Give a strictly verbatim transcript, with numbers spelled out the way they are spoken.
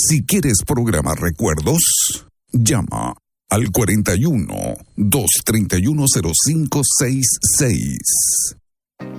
Si quieres programar recuerdos, llama al cuarenta y uno, doscientos treinta y uno, cero cinco sesenta y seis.